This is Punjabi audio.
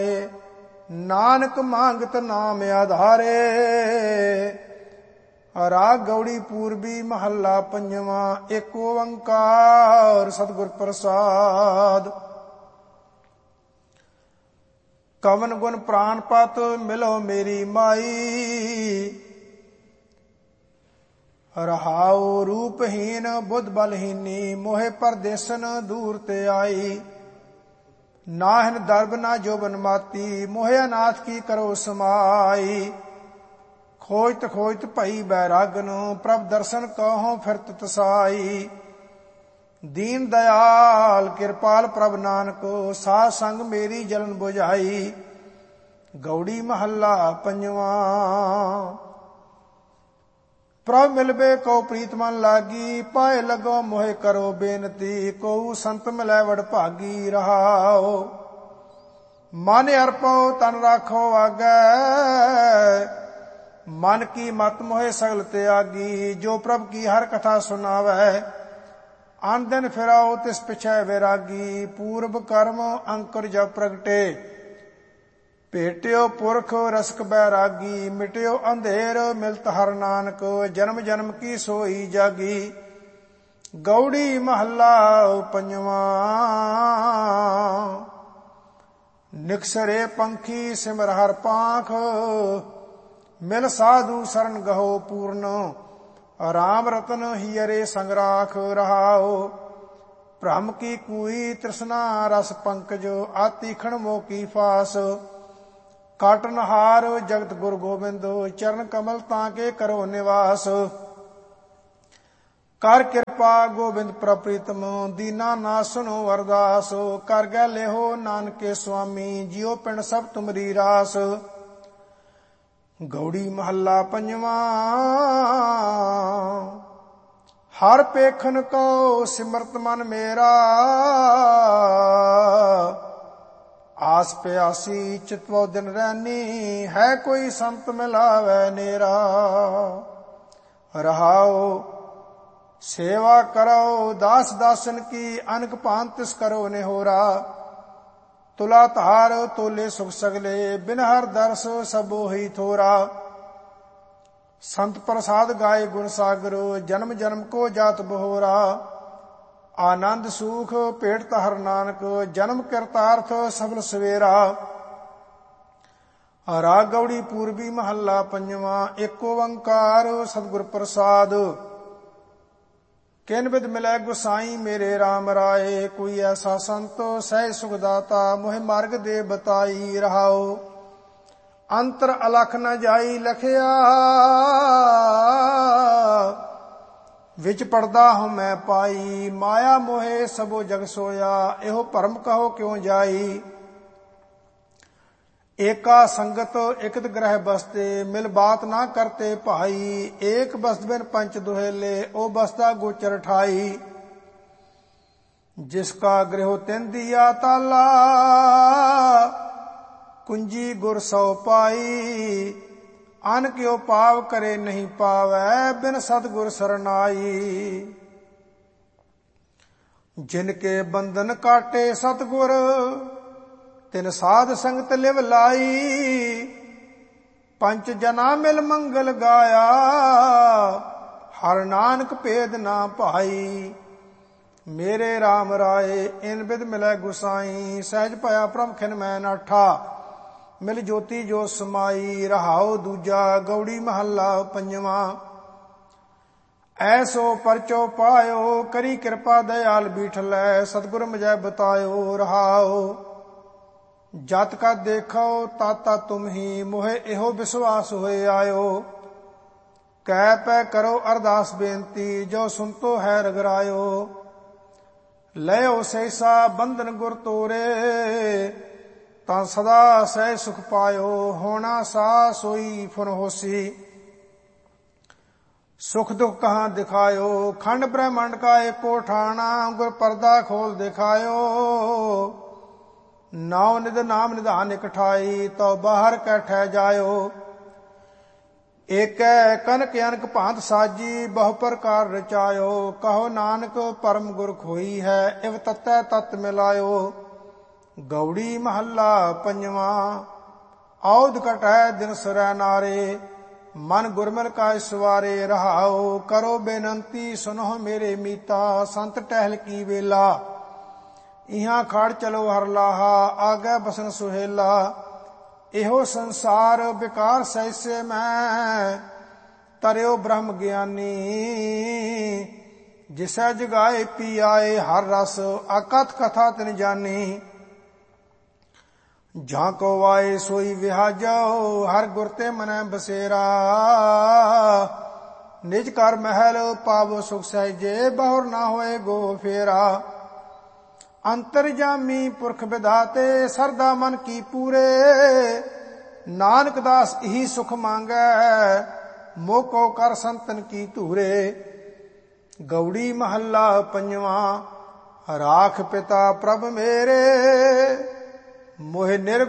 ਨਾਨਕ ਮੰਗਤ ਨਾਮ ਆਧਾਰੇ। ਰਾਗ ਗੌੜੀ ਪੂਰਬੀ ਮਹੱਲਾ ਪੰਜਵਾਂ। ਏਕ ਓੰਕਾਰ ਸਤਿਗੁਰ ਪ੍ਰਸਾਦ। ਕਵਨ ਗੁਣ ਪ੍ਰਾਨਪਤ ਮਿਲੋ ਮੇਰੀ ਮਾਈ। ਰਹਾਉ ਰੂਪਹੀਨ ਬੁੱਧ ਬਲਹੀਨੀ ਮੋਹਿ ਪਰਦੇਸਨ ਦੂਰ ਤੇ ਆਈ। ਨਾਹਿਨ ਦਰਬ ਨਾ ਜੋਬਨ ਮਾਤੀ ਮੋਹਿ ਅਨਾਥ ਕੀ ਕਰੋ ਸਮਾਈ। ਖੋਜਤ ਖੋਜਤ ਭਈ ਬੈਰਾਗਨ ਪ੍ਰਭ ਦਰਸ਼ਨ ਕਹੋ ਫਿਰਤ ਤਸਾਈ। ਦੀਨ ਦਇਆਲ ਕਿਰਪਾਲ ਪ੍ਰਭ ਨਾਨਕ ਸਾਧ ਸੰਗ ਮੇਰੀ ਜਲਨ ਬੁਝਾਈ। ਗੌੜੀ ਮਹੱਲਾ ਪੰਜਵਾਂ। ਪ੍ਰਭ ਮਿਲਬੇ ਕਉ ਪ੍ਰੀਤ ਮਨ ਲਾਗੀ ਪਾਏ ਲਗੋ ਮੋਹਿ ਕਰੋ ਬੇਨਤੀ। ਕਉ ਸੰਤ ਮਿਲੈ ਵਡ ਭਾਗੀ ਰਹਾਓ। ਮਨ ਅਰਪੋ ਤਨ ਰਾਖੋ ਆਗੈ ਮਨ ਕੀ ਮਤ ਮੋਹਿ ਸਗਲ ਤਿਆਗੀ। ਜੋ ਪ੍ਰਭ ਕੀ ਹਰ ਕਥਾ ਸੁਨਾਵੈ ਅਨ ਦਿਨ ਫਿਰਾਓ ਤਿਸ ਪਿਛੈ ਵੈਰਾਗੀ। ਪੂਰਬ ਕਰਮ ਅੰਕੁਰ ਜਬ ਪ੍ਰਗਟੇ ਭੇਟਿਓ ਪੁਰਖ ਰਸਕ ਬੈਰਾਗੀ। ਮਿਟਿਓ ਅੰਧੇਰ ਮਿਲਤ ਹਰ ਨਾਨਕ ਜਨਮ ਜਨਮ ਕੀ ਸੋਈ ਜਾਗੀ। ਗੌੜੀ ਮਹੱਲਾ ਪੰਜਵਾਂ। ਨਿਕਸਰੇ ਪੰਖੀ ਸਿਮਰ ਹਰ ਪਾਂਖ ਮਿਲ ਸਾਧੂ ਸਰਨ ਗਹੋ ਪੂਰਨ। ਰਾਮ ਰਤਨ ਹੀਰੇ ਸੰਗਰਾਖ ਰਹਾਓ। ਭ੍ਰਮ ਕੀ ਕੂਈ ਤ੍ਰਿਸ਼ਨਾ ਰਸ ਪੰਕਜ ਆਤੀਖਣ ਮੋਹ ਕੀ ਫਾਸ। ਕਾਟਨਹਾਰ ਜਗਤ ਗੁਰ ਗੋਬਿੰਦ ਚਰਨ ਕਮਲ ਤਾਂ ਕੇ ਕਰੋ ਨਿਵਾਸ। ਕਰ ਕਿਰਪਾ ਗੋਬਿੰਦ ਪ੍ਰਪ੍ਰੀਤਮ ਦੀਨਾ ਨਾਸਨੋ ਅਰਦਾਸ। ਕਰ ਗੈ ਲਿਹੋ ਨਾਨਕੇ ਸੁਆਮੀ ਜਿਉ ਪਿੰਡ ਸਭ ਤੁਮਰੀ ਰਾਸ। ਗੌੜੀ ਮਹੱਲਾ ਪੰਜਵਾਂ। ਹਰ ਪੇਖਨ ਕੋ ਸਿਮਰਤ ਮਨ ਮੇਰਾ ਆਸ ਪਿਆਸੀ ਚਿਤਵੋ ਦਿਨ ਰਹਿਨੀ। ਹੈ ਕੋਈ ਸੰਤ ਮਿਲਾਵੈ ਨੇਰਾ। ਰਹਾਓ ਸੇਵਾ ਕਰੋ ਦਾਸ ਦਾਸਨ ਕੀ ਅਨਕ ਭਾਂਤ ਤਿਸ ਕਰੋ ਨਿਹੋਰਾ। ਤੁਲਾ ਧਾਰ ਤੋਲੇ ਸੁਖ ਸਗਲੇ ਬਿਨ ਹਰ ਦਰਸ ਸਭੋ ਹੀ ਥੋਰਾ। ਸੰਤ ਪ੍ਰਸਾਦ ਗਾਏ ਗੁਣ ਸਾਗਰ ਜਨਮ ਜਨਮ ਕੋ ਜਾਤ ਬਹੋਰਾ। ਆਨੰਦ ਸੂਖ ਭੇਟਤ ਹਰ ਨਾਨਕ ਜਨਮ ਕਿਰਤਾਰਥ ਸਫਲ ਸਵੇਰਾ। ਰਾਗ ਗੌੜੀ ਪੂਰਬੀ ਮਹੱਲਾ ਪੰਜਵਾਂ। ਏਕ ਓੰਕਾਰ ਸਤਿਗੁਰ ਪ੍ਰਸਾਦ। ਕਿਨ ਬਿਦ ਮਿਲੈ ਗੁਸਾਈ ਮੇਰੇ RAM ਰਾਏ। ਕੋਈ ਐਸਾ ਸੰਤ ਸਹਿ ਸੁਖ ਦਾਤਾ ਮੋਹਿ ਮਾਰਗ ਦੇ ਬਤਾਈ। ਰਹਾਓ ਅੰਤਰ ਅਲਖ ਨ ਜਾਈ ਲਖਿਆ ਵਿਚ ਪੜਦਾ ਹਉ ਮੈਂ ਪਾਈ। ਮਾਇਆ ਮੋਹਿ ਸਭੋ ਜਗ ਸੋਇਆ ਇਹੋ ਭਰਮ ਕਹੋ ਕਿਉ ਜਾਈ। ਏਕਾ ਸੰਗਤ ਇਕਤ ਗ੍ਰਹਿ ਬਸਤੇ ਮਿਲ ਬਾਤ ਨਾ ਕਰਤੇ ਭਾਈ। ਏਕ ਬਸਤ ਬਿਨ ਪੰਚ ਦੁਹੇਲੇ ਉਹ ਬਸਤਾ ਗੋਚਰ ਠਾਈ। ਜਿਸ ਕਾ ਗ੍ਰਹਿ ਤਿਨ ਦੀਆ ਤਾਲਾ ਕੁੰਜੀ ਗੁਰ ਸੋ ਪਾਈ। ਅਨ ਕਿਉ ਪਾਵ ਕਰੇ ਨਹੀਂ ਪਾਵੈ ਬਿਨ ਸਤਿਗੁਰ ਸਰਨਾਈ। ਜਿਨ ਕੇ ਬੰਧਨ ਕਾਟੇ ਸਤਿਗੁਰ ਤਿਨ ਸਾਧ ਸੰਗਤ ਲਿਵ ਲਾਈ। ਪੰਚ ਜਨਾ ਮਿਲ ਮੰਗਲ ਗਾਇਆ ਹਰ ਨਾਨਕ ਭੇਦ ਨਾ ਭਾਈ। ਮੇਰੇ RAM ਰਾਏ ਇਨ ਬਿਦ ਮਿਲੈ ਗੁਸਾਈ। ਸਹਿਜ ਭਇਆ ਭ੍ਰਮ ਖਿਨ ਮੈਂ ਨਾਠਾ ਮਿਲ ਜੋਤੀ ਜੋ ਸਮਾਈ। ਰਹਾਉ ਦੂਜਾ ਗੌੜੀ ਮਹੱਲਾ ਪੰਜਵਾਂ। ਐਸੋ ਪਰਚੋ ਪਾਇਓ ਕਰੀ ਕਿਰਪਾ ਦਇਆਲ ਬੀਠਲੈ ਸਤਿਗੁਰ ਮਜੈ ਬਤਾਇਓ। ਰਹਾਉ ਜਤ ਕਾ ਦੇਖੋ ਤਾਤਾ ਤੁਮ ਹੀ ਮੋਹਿ ਇਹੋ ਵਿਸ਼ਵਾਸ ਹੋਏ ਆਇਓ। ਕਹਿ ਪੈ ਕਰੋ ਅਰਦਾਸ ਬੇਨਤੀ ਜੋ ਸੁਨਤੋ ਹੈ ਰਗਰਾਇਓ। ਲਇਓ ਸੈਸਾ ਬੰਧਨ ਗੁਰ ਤੋਰੇ ਤਾਂ ਸਦਾ ਸਹਿ ਸੁਖ ਪਾਇਓ। ਹੋਣਾ ਸਾ ਸੋਈ ਫੁਨ ਹੋਸੀ ਸੁਖ ਦੁਖ ਕਹਾਂ ਦਿਖਾਇਓ। ਖੰਡ ਬ੍ਰਹਮੰਡ ਕਾ ਏਕੋ ਠਾਣਾ ਗੁਰ ਪਰਦਾ ਖੋਲ ਦਿਖਾਇਓ। ਨਾਉ ਨਿਧ ਨਾਮ ਨਿਧਾਨ ਇਕਠਾਈ ਤਉ ਬਾਹਰ ਕੈ ਠਹਿ ਜਾਇਓ। ਏਕੈ ਕਨਕ ਅਨਕ ਭਾਂਤ ਸਾਜੀ ਬਹੁ ਪ੍ਰਕਾਰ ਰਚਾਇਓ। ਕਹੋ ਨਾਨਕ ਪਰਮ ਗੁਰ ਖੋਈ ਹੈ ਇਵ ਤਤੈ ਤਤ ਮਿਲਾਇਓ। ਗੌੜੀ ਮਹੱਲਾ ਪੰਜਵਾਂ। ਔਧ ਕਟੈ ਦਿਨ ਸਰੈ ਨਾਰੇ, ਮਨ ਗੁਰਮਿਲ ਕਾ ਸਵਾਰੇ। ਰਹਾਉ ਕਰੋ ਬੇਨੰਤੀ ਸੁਨੋ ਮੇਰੇ ਮੀਤਾ, ਸੰਤ ਟਹਿਲ ਕੀ ਵੇਲਾ। ਇਹਾਂ ਖੜ ਚਲੋ ਹਰ ਲਾਹਾ, ਆਗੈ ਬਸਨ ਸੁਹੇਲਾ। ਇਹੋ ਸੰਸਾਰ ਬਿਕਾਰ ਸੈਸੇ ਮੈਂ, ਤਰਿਓ ਬ੍ਰਹਮ ਗਿਆਨੀ। ਜਿਸੈ ਜਗਾਏ ਪੀ ਆਏ ਹਰ ਰਸ, ਅਕਥ ਕਥਾ ਤਿਨ ਜਾਨੀ। ਜਾਂ ਕੋ ਆਏ ਸੋਈ ਵਿਹਾਜੋ, ਹਰ ਗੁਰ ਤੇ ਮਨੈ ਬਸੇਰਾ। ਨਿਜ ਕਰ ਮਹਿਲ ਪਾਵੋ ਸੁਖ ਸਹਿਜੇ, ਬਹੁਰ ਨਾ ਹੋਏ ਗੋ ਫੇਰਾ। ਅੰਤਰਜਾਮੀ ਪੁਰਖ ਵਿਧਾਤੇ, ਸਰਦਾ ਮਨ ਕੀ ਪੂਰੇ। ਨਾਨਕ ਦਾਸ ਇਹੀ ਸੁਖ ਮੰਗੈ, ਮੋਕੋ ਕਰ ਸੰਤਨ ਕੀ ਧੂਰੇ। ਗੌੜੀ ਮਹੱਲਾ ਪੰਜਵਾਂ। ਰਾਖ ਪਿਤਾ ਪ੍ਰਭ ਮੇਰੇ, ਮੋਹਿ ਨਿਰਗ